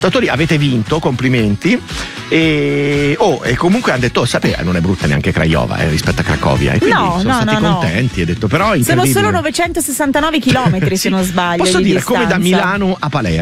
avete vinto, complimenti. E comunque hanno detto, sapete, non è brutta neanche Craiova rispetto a Cracovia, e quindi sono stati contenti. Ho detto, però sono solo 969 chilometri se non sbaglio. Posso di dire distanza. come da Milano a Palermo.